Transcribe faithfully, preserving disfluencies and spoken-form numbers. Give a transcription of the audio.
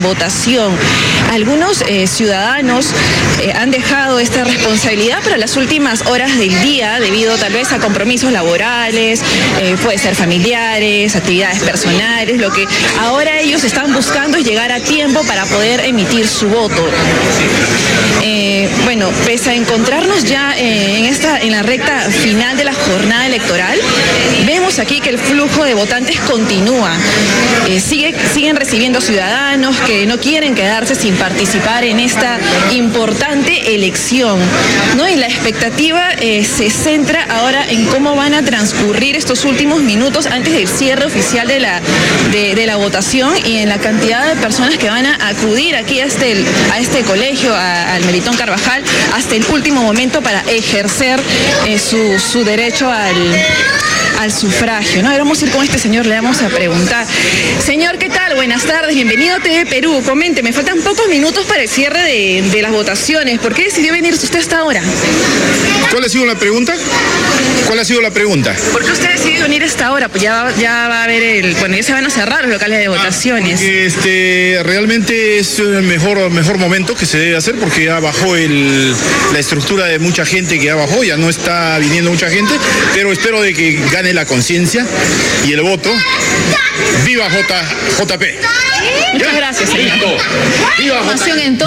votación. Algunos eh, ciudadanos eh, han dejado esta responsabilidad para las últimas horas del día debido tal vez a compromisos laborales, eh, puede ser familiares, actividades personales. Lo que ahora ellos están buscando es llegar a tiempo para poder emitir su voto. Eh, bueno, pese a encontrarnos ya eh, en, esta, en la recta final de la jornada electoral, vemos aquí que el flujo de votantes continúa. Eh, sigue, siguen recibiendo ciudadanos que no quieren quedarse sin participar en esta importante elección, ¿no? Y la expectativa eh, se centra ahora en cómo van a transcurrir estos últimos minutos antes del cierre oficial de la, de, de la votación y en la cantidad de personas que van a acudir aquí a este, a este colegio, a, al Melitón Carvajal, hasta el último momento para ejercer eh, su, su derecho al... al sufragio, ¿no? Ahora vamos a ir con este señor, le vamos a preguntar. Señor, ¿qué tal? Buenas tardes, bienvenido a T V Perú. Comente, me faltan pocos minutos para el cierre de, de las votaciones. ¿Por qué decidió venir usted hasta ahora? ¿Cuál ha sido la pregunta? ¿Cuál ha sido la pregunta? ¿Por qué usted decidió venir hasta ahora? Pues ya, va, ya va a haber el... Bueno, ya se van a cerrar los locales de votaciones. Ah, porque este, realmente es el mejor, mejor momento que se debe hacer porque ya bajó el, la estructura de mucha gente que ya bajó, ya no está viniendo mucha gente, pero espero de que gane la conciencia y el voto. ¡Viva J, J P! Muchas gracias, señor. ¡Viva J P!